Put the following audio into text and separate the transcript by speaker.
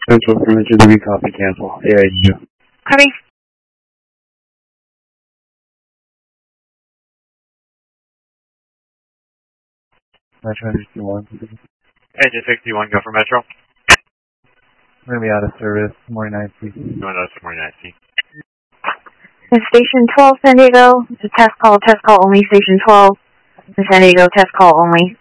Speaker 1: Central Furniture, the copy, cancel. AIU.
Speaker 2: Copy.
Speaker 3: Metro 61.
Speaker 4: Engine 61, go for Metro.
Speaker 3: We're going to be out of service. Morning 9C.
Speaker 4: Going out to morning 9C.
Speaker 2: Station 12, San Diego. It's a test call only. Station 12, San Diego, test call only.